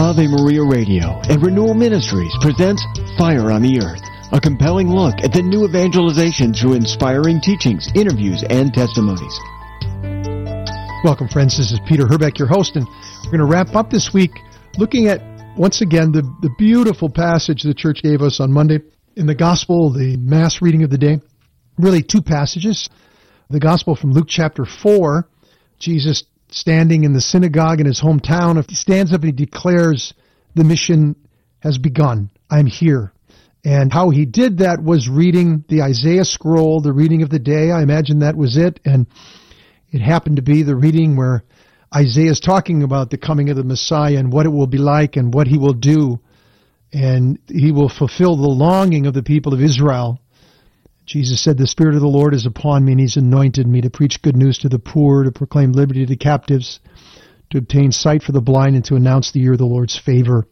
Ave Maria Radio and Renewal Ministries presents Fire on the Earth, a compelling look at the new evangelization through inspiring teachings, interviews, and testimonies. Welcome, friends. This is Peter Herbeck, your host, and we're going to wrap up this week looking at, once again, the beautiful passage the church gave us on Monday in the Gospel, the Mass reading of the day. Really two passages. The Gospel from Luke chapter 4, Jesus standing in the synagogue in his hometown, he stands up and he declares the mission has begun. I'm here. And how he did that was reading the Isaiah scroll, the reading of the day. I imagine that was it. And it happened to be the reading where Isaiah is talking about the coming of the Messiah and what it will be like and what he will do. And he will fulfill the longing of the people of Israel. Jesus said, the Spirit of the Lord is upon me, and he's anointed me to preach good news to the poor, to proclaim liberty to the captives, to obtain sight for the blind, and to announce the year of the Lord's favor.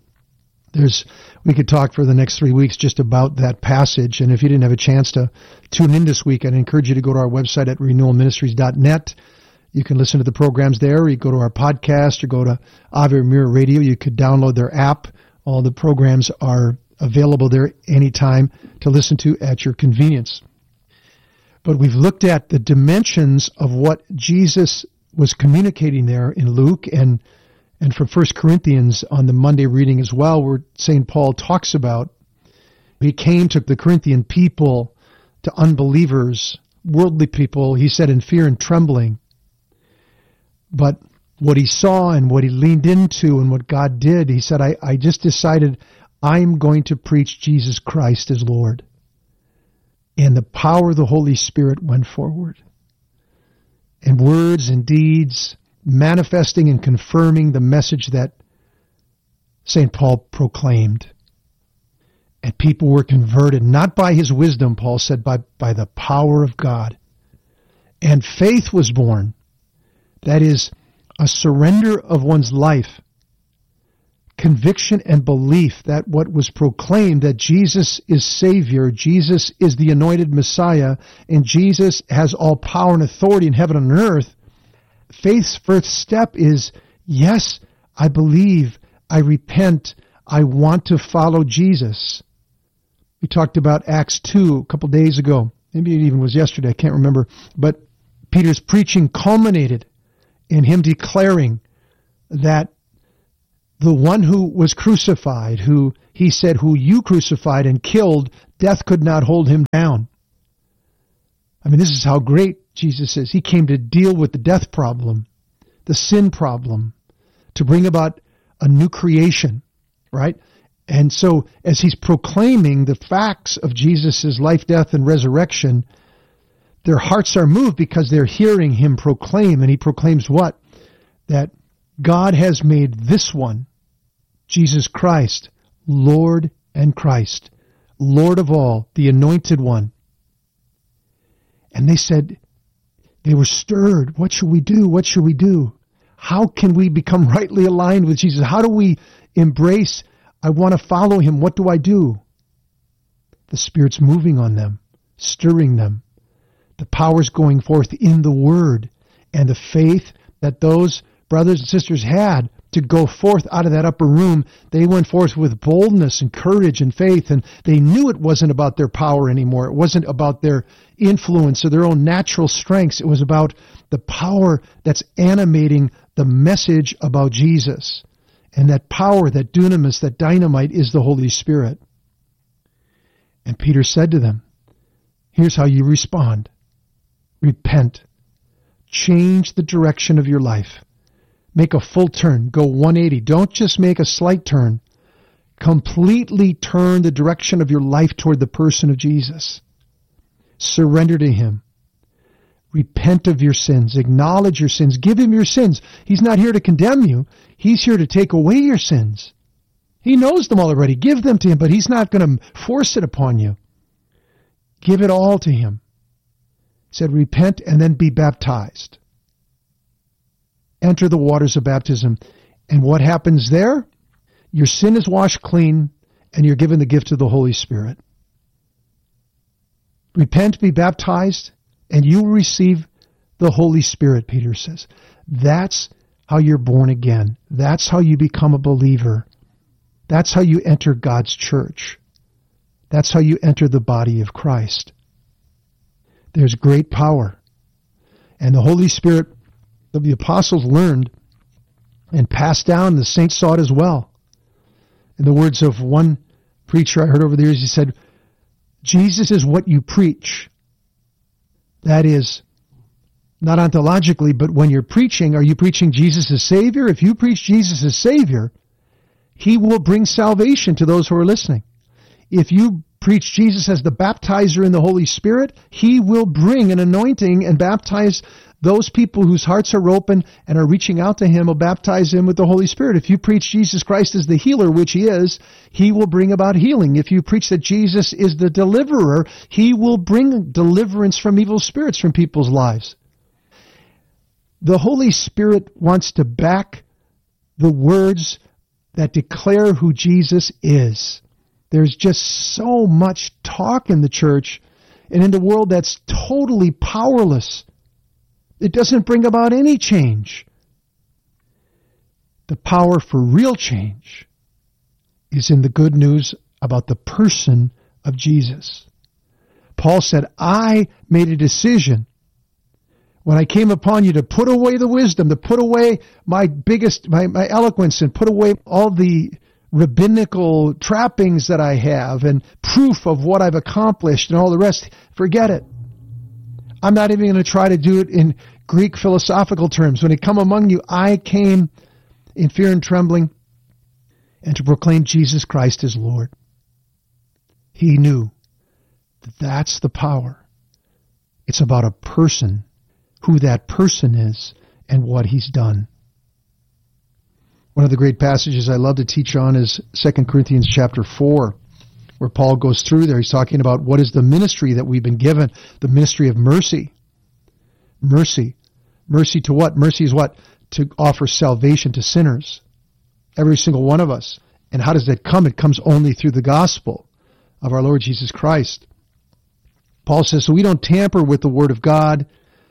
We could talk for the next 3 weeks just about that passage, and if you didn't have a chance to tune in this week, I'd encourage you to go to our website at renewalministries.net. You can listen to the programs there, or you go to our podcast, or go to Ave Maria Radio. You could download their app. All the programs are available there anytime to listen to at your convenience. But we've looked at the dimensions of what Jesus was communicating there in Luke and from 1 Corinthians on the Monday reading as well, where St. Paul talks about he came to the Corinthian people, to unbelievers, worldly people, he said, in fear and trembling. But what he saw and what he leaned into and what God did, he said, I just decided I'm going to preach Jesus Christ as Lord. And the power of the Holy Spirit went forward. And words and deeds manifesting and confirming the message that St. Paul proclaimed. And people were converted, not by his wisdom, Paul said, by the power of God. And faith was born. That is, a surrender of one's life, conviction and belief that what was proclaimed, that Jesus is Savior, Jesus is the anointed Messiah, and Jesus has all power and authority in heaven and earth. Faith's first step is, yes, I believe, I repent, I want to follow Jesus. We talked about Acts 2 a couple days ago. Maybe it even was yesterday, I can't remember. But Peter's preaching culminated in him declaring that the one who was crucified, who he said, who you crucified and killed, death could not hold him down. I mean, this is how great Jesus is. He came to deal with the death problem, the sin problem, to bring about a new creation, right? And so as he's proclaiming the facts of Jesus' life, death, and resurrection, their hearts are moved because they're hearing him proclaim. And he proclaims what? That God has made this one, Jesus Christ, Lord and Christ, Lord of all, the anointed one. And they said, they were stirred. What should we do? What should we do? How can we become rightly aligned with Jesus? How do we embrace, I want to follow him. What do I do? The Spirit's moving on them, stirring them. The power's going forth in the Word, and the faith that those brothers and sisters had to go forth out of that upper room. They went forth with boldness and courage and faith, and they knew it wasn't about their power anymore. It wasn't about their influence or their own natural strengths. It was about the power that's animating the message about Jesus. And that power, that dunamis, that dynamite is the Holy Spirit. And Peter said to them, here's how you respond. Repent. Change the direction of your life. Make a full turn. Go 180. Don't just make a slight turn. Completely turn the direction of your life toward the person of Jesus. Surrender to him. Repent of your sins. Acknowledge your sins. Give him your sins. He's not here to condemn you. He's here to take away your sins. He knows them already. Give them to him, but he's not going to force it upon you. Give it all to him. He said, repent and then be baptized. Enter the waters of baptism. And what happens there? Your sin is washed clean, and you're given the gift of the Holy Spirit. Repent, be baptized, and you will receive the Holy Spirit, Peter says. That's how you're born again. That's how you become a believer. That's how you enter God's church. That's how you enter the body of Christ. There's great power. And the Holy Spirit of the apostles learned and passed down. The saints saw it as well. In the words of one preacher I heard over the years, he said, Jesus is what you preach. That is, not ontologically, but when you're preaching, are you preaching Jesus as Savior? If you preach Jesus as Savior, He will bring salvation to those who are listening. If you preach Jesus as the baptizer in the Holy Spirit, He will bring an anointing and baptize those people whose hearts are open and are reaching out to Him, will baptize them with the Holy Spirit. If you preach Jesus Christ as the healer, which He is, He will bring about healing. If you preach that Jesus is the deliverer, He will bring deliverance from evil spirits from people's lives. The Holy Spirit wants to back the words that declare who Jesus is. There's just so much talk in the church and in the world that's totally powerless. It doesn't bring about any change. The power for real change is in the good news about the person of Jesus. Paul said, I made a decision when I came upon you to put away the wisdom, to put away my eloquence, and put away all the rabbinical trappings that I have and proof of what I've accomplished and all the rest. Forget it. I'm not even going to try to do it in Greek philosophical terms. When I come among you, I came in fear and trembling and to proclaim Jesus Christ as Lord. He knew that that's the power. It's about a person, who that person is, and what He's done. One of the great passages I love to teach on is 2 Corinthians chapter 4, where Paul goes through there. He's talking about what is the ministry that we've been given, the ministry of mercy. Mercy. Mercy to what? Mercy is what? To offer salvation to sinners. Every single one of us. And how does that come? It comes only through the gospel of our Lord Jesus Christ. Paul says, so we don't tamper with the Word of God.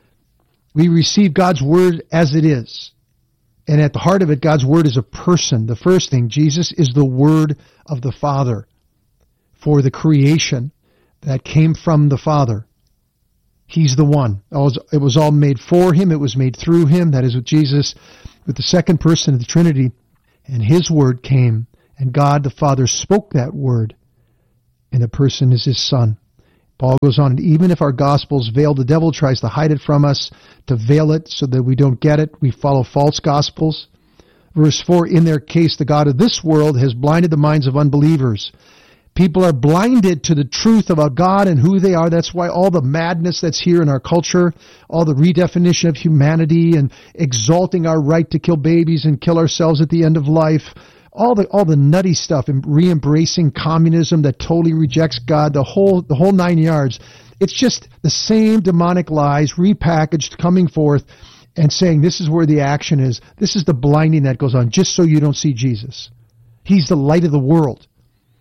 We receive God's Word as it is. And at the heart of it, God's Word is a person. The first thing, Jesus is the Word of the Father for the creation that came from the Father. He's the one. It was all made for Him. It was made through Him. That is with Jesus, with the second person of the Trinity. And His Word came, and God the Father spoke that Word, and the person is His Son. Paul goes on, and even if our gospel's veiled, the devil tries to hide it from us, to veil it so that we don't get it. We follow false gospels. Verse 4, in their case, the God of this world has blinded the minds of unbelievers. People are blinded to the truth about God and who they are. That's why all the madness that's here in our culture, all the redefinition of humanity and exalting our right to kill babies and kill ourselves at the end of life, all the nutty stuff, and re-embracing communism that totally rejects God, the whole 9 yards. It's just the same demonic lies repackaged, coming forth and saying this is where the action is. This is the blinding that goes on just so you don't see Jesus. He's the light of the world.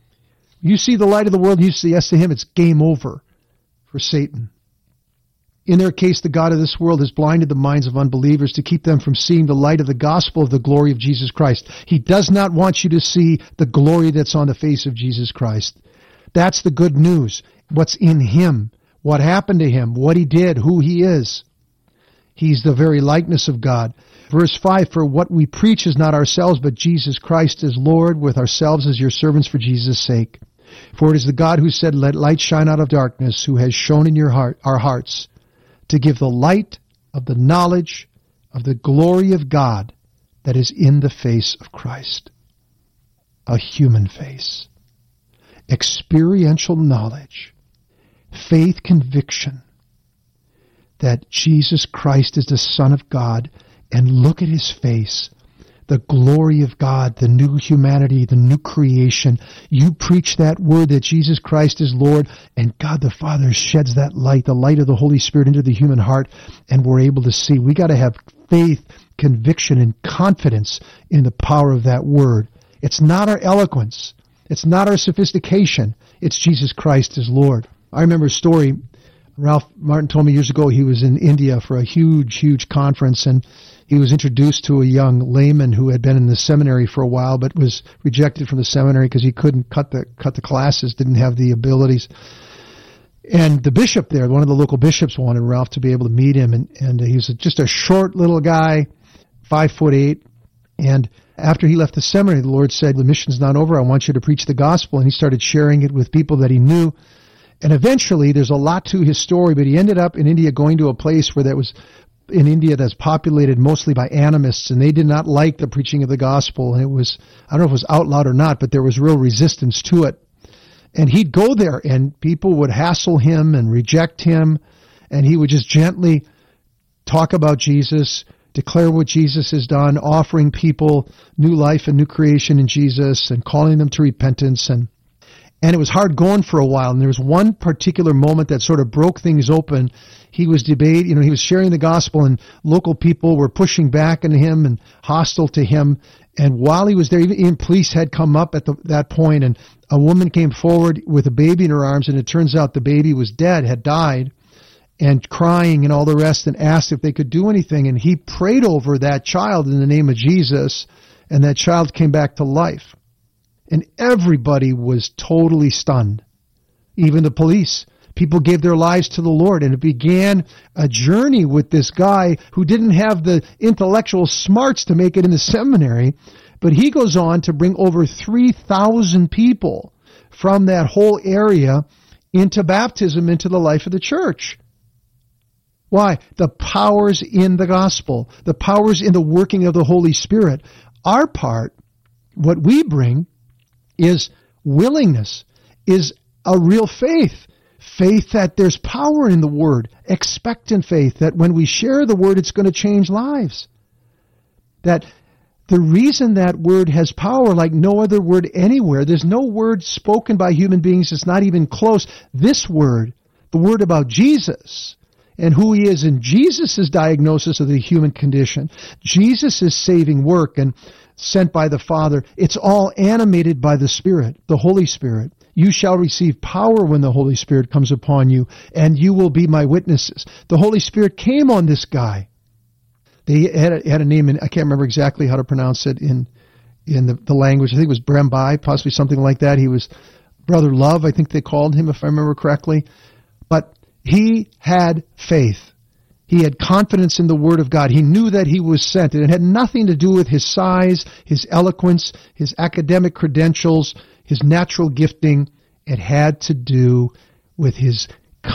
You see the light of the world, you say yes to Him, it's game over for Satan. In their case, the God of this world has blinded the minds of unbelievers to keep them from seeing the light of the gospel of the glory of Jesus Christ. He does not want you to see the glory that's on the face of Jesus Christ. That's the good news. What's in Him, what happened to Him, what He did, who He is. He's the very likeness of God. Verse 5, for what we preach is not ourselves, but Jesus Christ as Lord, with ourselves as your servants for Jesus' sake. For it is the God who said, let light shine out of darkness, who has shone in your heart, our hearts, to give the light of the knowledge of the glory of God that is in the face of Christ. A human face. Experiential knowledge. Faith conviction that Jesus Christ is the Son of God, and look at His face. The glory of God, the new humanity, the new creation. You preach that word that Jesus Christ is Lord, and God the Father sheds that light, the light of the Holy Spirit, into the human heart, and we're able to see. We got to have faith, conviction, and confidence in the power of that word. It's not our eloquence. It's not our sophistication. It's Jesus Christ as Lord. I remember a story Ralph Martin told me years ago he was in India for a huge conference, and he was introduced to a young layman who had been in the seminary for a while but was rejected from the seminary because he couldn't cut the classes, didn't have the abilities. And the bishop there, one of the local bishops, wanted Ralph to be able to meet him, and he was just a short little guy, 5'8", and after he left the seminary, the Lord said, the mission's not over, I want you to preach the gospel, and he started sharing it with people that he knew. And eventually, there's a lot to his story, but he ended up in India going to a place where that was in India that's populated mostly by animists, and they did not like the preaching of the gospel. And it was, I don't know if it was outlawed or not, but there was real resistance to it. And he'd go there, and people would hassle him and reject him, and he would just gently talk about Jesus, declare what Jesus has done, offering people new life and new creation in Jesus, and calling them to repentance. And it was hard going for a while. And there was one particular moment that sort of broke things open. He was he was sharing the gospel, and local people were pushing back on him and hostile to him. And while he was there, even police had come up at that point, and a woman came forward with a baby in her arms, and it turns out the baby was dead, had died, and crying and all the rest, and asked if they could do anything. And he prayed over that child in the name of Jesus, and that child came back to life. And everybody was totally stunned. Even the police. People gave their lives to the Lord, and it began a journey with this guy who didn't have the intellectual smarts to make it in the seminary, but he goes on to bring over 3,000 people from that whole area into baptism, into the life of the church. Why? The power's in the gospel. The power's in the working of the Holy Spirit. Our part, what we bring, is willingness, is a real faith. Faith that there's power in the Word. Expectant faith that when we share the Word, it's going to change lives. That the reason that Word has power like no other word anywhere, there's no word spoken by human beings that's not even close. This word, the word about Jesus and who He is, and Jesus' diagnosis of the human condition, Jesus' saving work and sent by the Father, it's all animated by the Spirit, the Holy Spirit. You shall receive power when the Holy Spirit comes upon you, and you will be my witnesses. The Holy Spirit came on this guy. They had a name, and I can't remember exactly how to pronounce it in the language. I think it was Brembai, possibly something like that. He was Brother Love, I think they called him, if I remember correctly. But he had faith. He had confidence in the Word of God. He knew that he was sent, and it had nothing to do with his size, his eloquence, his academic credentials, his natural gifting. It had to do with his